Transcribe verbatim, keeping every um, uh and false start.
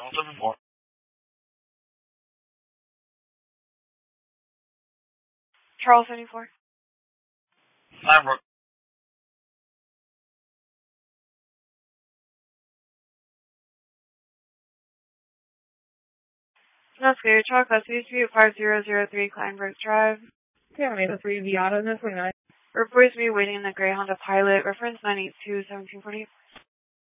Charles seventy-four. Charles seventy-four. Lambert. That's good. Charles Custody Street, five zero zero three Kleinberg Drive. Family, the three V auto, this way nine. Reports to be waiting in the Greyhound Pilot. Reference nine eight two seventeen forty.